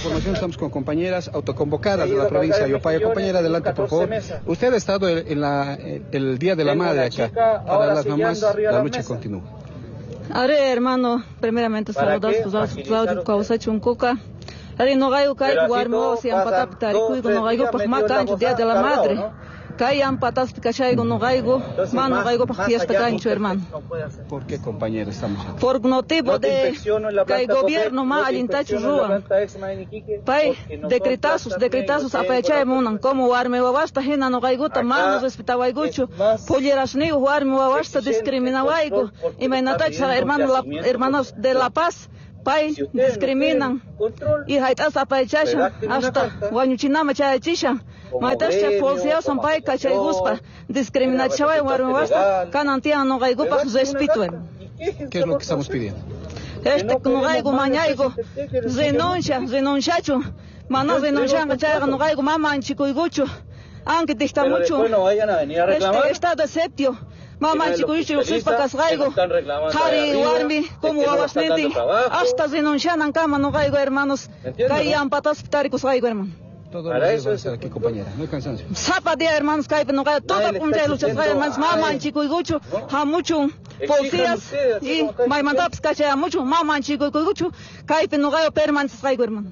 información, estamos con compañeras autoconvocadas de la provincia de Yopaya. Compañera, adelante, por favor. Usted ha estado en el Día de la Madre acá. Para las mamás, la lucha continúa. Ahora, hermano, primeramente saludar a Claudio Causa Chuncuca. Ari no gaigo kai guarmo si ampatar tariku no gaigo pa macancho Día de la Madre. Kai ampatas picachaigo no gaigo, mano gaigo pa fiesta cancho, hermano. ¿Por qué, compañero, estamos aquí? Por motivo de que el gobierno ma alintacho rua. Pai decretazos apachai munan como warme wawasta hina no gaigo ta manos respetaba igucho. Polleras ni warme wawasta discriminaba igo. Y me natacha hermanos de La Paz. Pai discriminan y haitas apaichashan hasta guañuchinama chayachishan maitascha policía son pai cachay guspa discriminachawai warmewasta canantia no gaigupa respituen. ¿Qué es lo que estamos pidiendo? No gaigo mañaigo renunciacho mano renuncian chayga no gaigo mama chico igucho aunque dista mucho estado de septio. Mamá chicuichi usispa casgaigo, Hari warmi, como abasneti, hasta denuncian cama no gaigo hermanos, caían patas taricos gaigo hermano. Todo lo que va a estar aquí, compañera, no hay cansancio. Zapa de hermanos caipe no gaigo, toda punta de luchas gaigo hermanos, mamá chicuigucho, ha mucho policías y maimataps cacha mucho, mamá chicuigucho, caipe no gaigo permanentes gaigo hermano.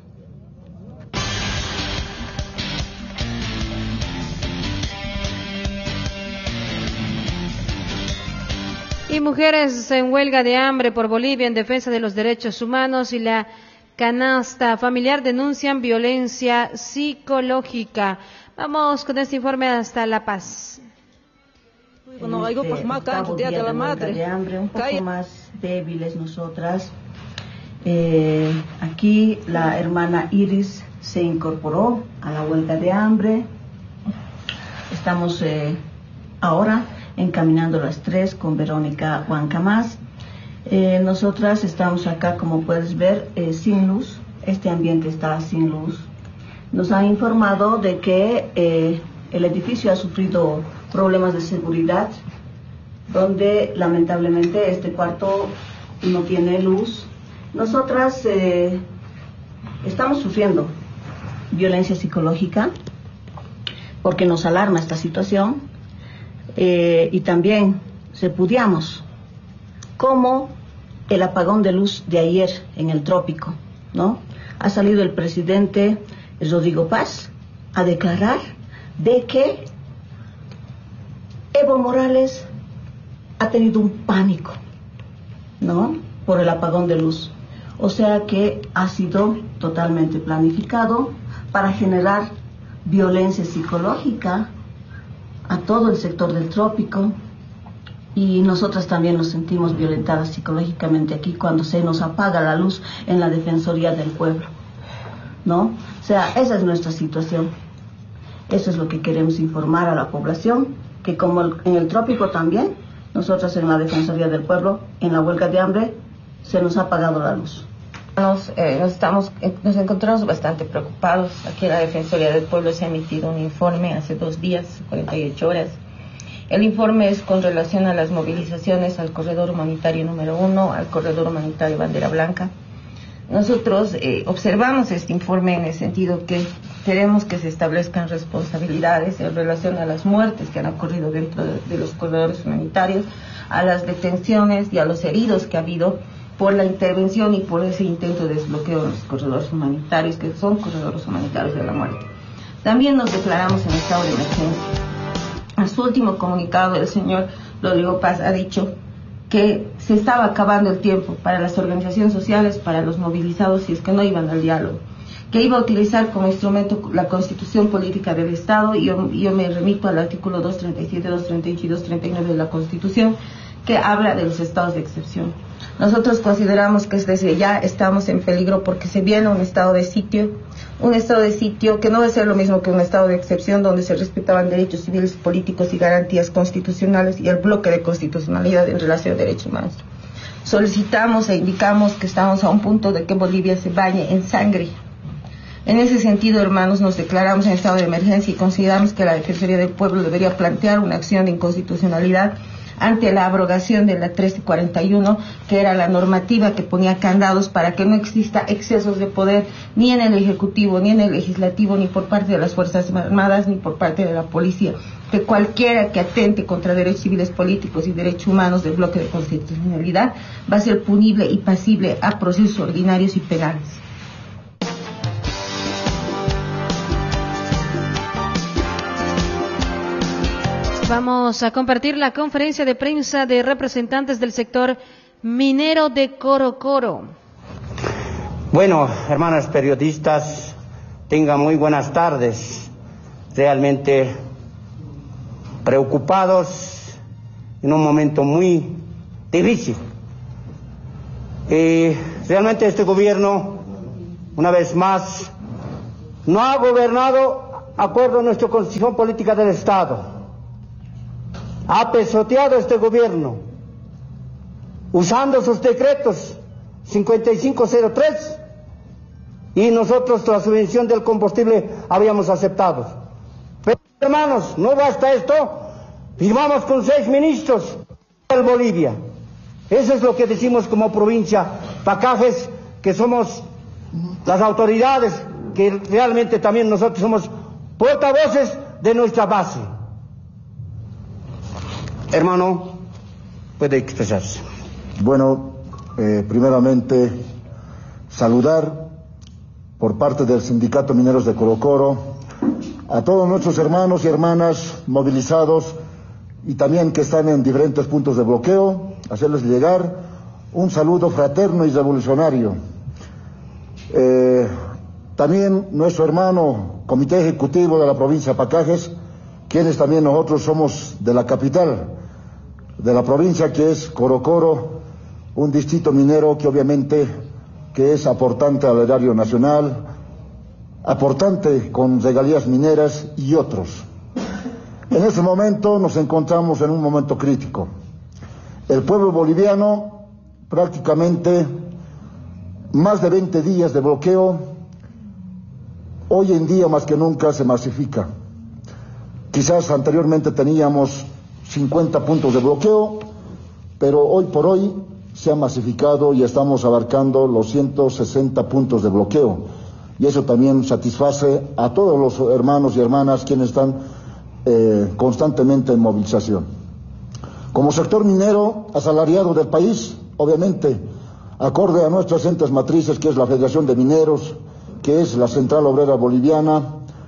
Y mujeres en huelga de hambre por Bolivia en defensa de los derechos humanos y la canasta familiar denuncian violencia psicológica. Vamos con este informe hasta La Paz. Día de la Madre. De hambre, un poco más débiles nosotras. Aquí la hermana Iris se incorporó a la huelga de hambre. Estamos ahora encaminando las tres con Verónica Huancamás. Nosotras estamos acá, como puedes ver, sin luz. Este ambiente está sin luz. Nos han informado de que el edificio ha sufrido problemas de seguridad, donde lamentablemente este cuarto no tiene luz. Nosotras estamos sufriendo violencia psicológica porque nos alarma esta situación. Y también repudiamos como el apagón de luz de ayer en el trópico, ¿no? Ha salido el presidente Rodrigo Paz a declarar de que Evo Morales ha tenido un pánico, ¿no? Por el apagón de luz. O sea que ha sido totalmente planificado para generar violencia psicológica a todo el sector del trópico, y nosotras también nos sentimos violentadas psicológicamente aquí cuando se nos apaga la luz en la Defensoría del Pueblo, ¿no? O sea, esa es nuestra situación. Eso es lo que queremos informar a la población, que como en el trópico también, nosotras en la Defensoría del Pueblo, en la huelga de hambre, se nos ha apagado la luz. Nos encontramos bastante preocupados. Aquí en la Defensoría del Pueblo se ha emitido un informe hace 2 días, 48 horas. El informe es con relación a las movilizaciones al corredor humanitario número 1, al corredor humanitario Bandera Blanca. Nosotros observamos este informe en el sentido que queremos que se establezcan responsabilidades en relación a las muertes que han ocurrido dentro de los corredores humanitarios, a las detenciones y a los heridos que ha habido por la intervención y por ese intento de desbloqueo de los corredores humanitarios, que son corredores humanitarios de la muerte. También nos declaramos en estado de emergencia. En su último comunicado, el señor Rodrigo Paz ha dicho que se estaba acabando el tiempo para las organizaciones sociales, para los movilizados, si es que no iban al diálogo, que iba a utilizar como instrumento la Constitución Política del Estado, y yo me remito al artículo 237, 238 y 239 de la Constitución, que habla de los estados de excepción. Nosotros consideramos que desde ya estamos en peligro porque se viene un estado de sitio que no va a ser lo mismo que un estado de excepción donde se respetaban derechos civiles, políticos y garantías constitucionales y el bloque de constitucionalidad en relación a derechos humanos. Solicitamos e indicamos que estamos a un punto de que Bolivia se bañe en sangre. En ese sentido, hermanos, nos declaramos en estado de emergencia y consideramos que la Defensoría del Pueblo debería plantear una acción de inconstitucionalidad ante la abrogación de la 1341, que era la normativa que ponía candados para que no exista excesos de poder ni en el Ejecutivo, ni en el Legislativo, ni por parte de las Fuerzas Armadas, ni por parte de la Policía, que cualquiera que atente contra derechos civiles, políticos y derechos humanos del bloque de constitucionalidad va a ser punible y pasible a procesos ordinarios y penales. Vamos a compartir la conferencia de prensa de representantes del sector minero de Corocoro. Bueno, hermanos periodistas, tengan muy buenas tardes. Realmente preocupados en un momento muy difícil. Realmente este gobierno, una vez más, no ha gobernado acorde a nuestra Constitución Política del Estado. Ha pesoteado este gobierno, usando sus decretos 5503, y nosotros la subvención del combustible habíamos aceptado. Pero hermanos, no basta esto, firmamos con 6 ministros en Bolivia. Eso es lo que decimos como provincia Pacajes, que somos las autoridades, que realmente también nosotros somos portavoces de nuestra base. Hermano, puede expresarse. Bueno, primeramente saludar por parte del Sindicato Mineros de Corocoro a todos nuestros hermanos y hermanas movilizados y también que están en diferentes puntos de bloqueo, hacerles llegar un saludo fraterno y revolucionario. También nuestro hermano Comité Ejecutivo de la provincia de Pacajes, quienes también nosotros somos de la capital de la provincia, que es Corocoro, un distrito minero que obviamente que es aportante al erario nacional, aportante con regalías mineras y otros. En este momento nos encontramos en un momento crítico. El pueblo boliviano, prácticamente más de 20 días de bloqueo, hoy en día más que nunca se masifica. Quizás anteriormente teníamos 50 puntos de bloqueo, pero hoy por hoy se ha masificado y estamos abarcando los 160 puntos de bloqueo. Y eso también satisface a todos los hermanos y hermanas quienes están constantemente en movilización. Como sector minero asalariado del país, obviamente, acorde a nuestras entes matrices, que es la Federación de Mineros, que es la Central Obrera Boliviana,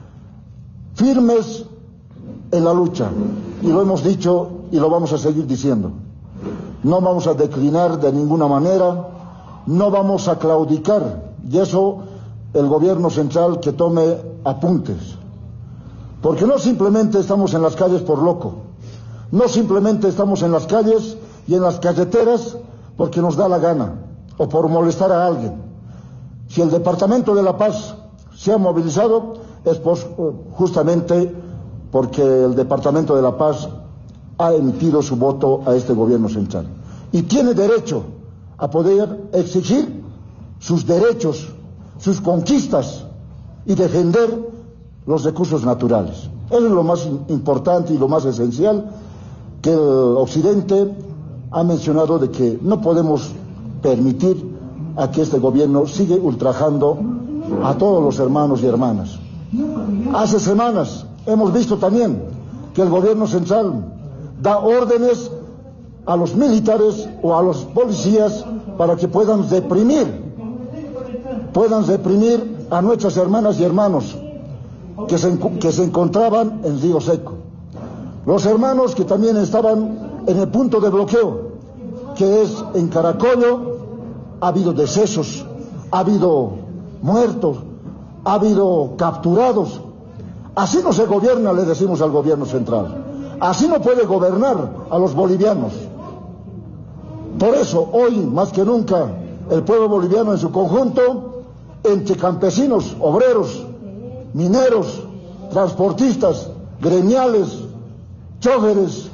firmes en la lucha, y lo hemos dicho y lo vamos a seguir diciendo. No vamos a declinar de ninguna manera, no vamos a claudicar, y eso el gobierno central que tome apuntes, porque no simplemente estamos en las calles por loco, no simplemente estamos en las calles y en las carreteras porque nos da la gana o por molestar a alguien. Si el Departamento de La Paz se ha movilizado es justamente porque el Departamento de La Paz ha emitido su voto a este gobierno central y tiene derecho a poder exigir sus derechos, sus conquistas y defender los recursos naturales. Eso es lo más importante y lo más esencial, que el Occidente ha mencionado, de que no podemos permitir a que este gobierno siga ultrajando a todos los hermanos y hermanas. Hace semanas hemos visto también que el gobierno central da órdenes a los militares o a los policías para que puedan reprimir a nuestras hermanas y hermanos que se encontraban en Río Seco. Los hermanos que también estaban en el punto de bloqueo, que es en Caracollo, ha habido decesos, ha habido muertos, ha habido capturados. Así no se gobierna, le decimos al gobierno central. Así no puede gobernar a los bolivianos. Por eso, hoy, más que nunca, el pueblo boliviano en su conjunto, entre campesinos, obreros, mineros, transportistas, gremiales, chóferes,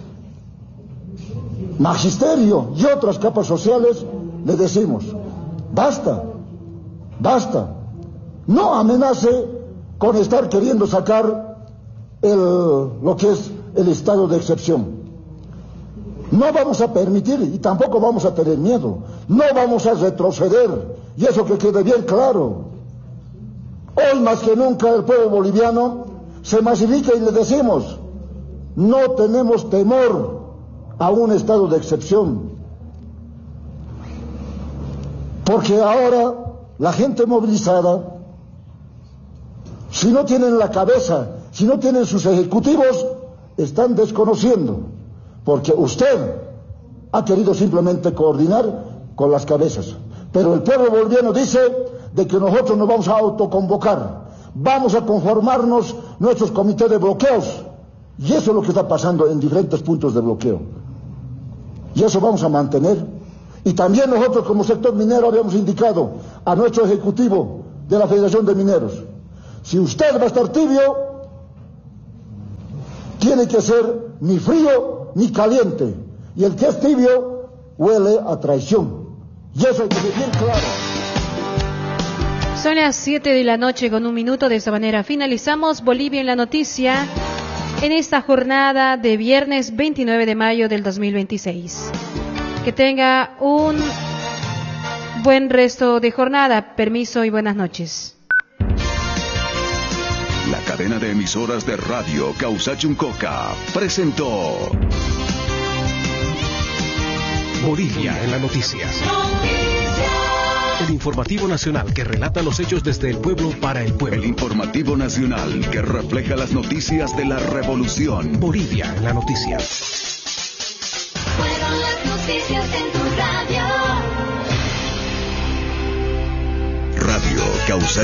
magisterio y otras capas sociales, le decimos, basta, basta. No amenace con estar queriendo sacar lo que es el estado de excepción. No vamos a permitir y tampoco vamos a tener miedo. No vamos a retroceder. Y eso que quede bien claro. Hoy más que nunca el pueblo boliviano se masifica y le decimos, no tenemos temor a un estado de excepción. Porque ahora la gente movilizada, si no tienen la cabeza, si no tienen sus ejecutivos, están desconociendo. Porque usted ha querido simplemente coordinar con las cabezas. Pero el pueblo boliviano dice de que nosotros nos vamos a autoconvocar, vamos a conformarnos nuestros comités de bloqueos. Y eso es lo que está pasando en diferentes puntos de bloqueo. Y eso vamos a mantener. Y también nosotros como sector minero habíamos indicado a nuestro ejecutivo de la Federación de Mineros, si usted va a estar tibio, tiene que ser ni frío ni caliente, y el que es tibio huele a traición, y eso hay que ser bien claro. Son las 7 de la noche con 1 minuto. De esta manera finalizamos Bolivia en la Noticia en esta jornada de viernes 29 de mayo del 2026. Que tenga un buen resto de jornada. Permiso y buenas noches. La cadena de emisoras de radio Causachuncoca presentó Bolivia en la Noticia. El informativo nacional que relata los hechos desde el pueblo para el pueblo. El informativo nacional que refleja las noticias de la revolución. Bolivia en la Noticia. Fueron las noticias en tu radio. Radio Causachuncoca.